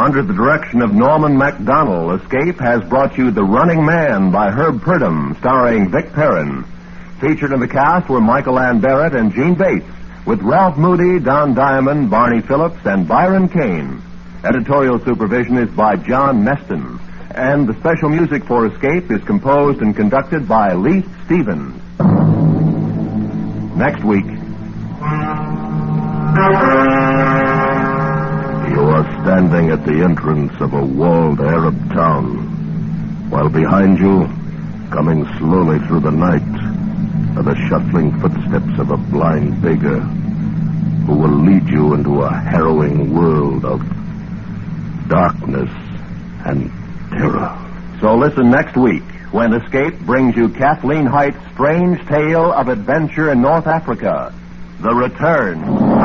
Under the direction of Norman MacDonald, Escape has brought you The Running Man by Herb Purdom, starring Vic Perrin. Featured in the cast were Michael Ann Barrett and Gene Bates, with Ralph Moody, Don Diamond, Barney Phillips, and Byron Kane. Editorial supervision is by John Meston, and the special music for Escape is composed and conducted by Leith Stevens. Next week. You are standing at the entrance of a walled Arab town, while behind you, coming slowly through the night, are the shuffling footsteps of a blind beggar who will lead you into a harrowing world of darkness and terror. So listen next week when Escape brings you Kathleen Height's strange tale of adventure in North Africa, The Return.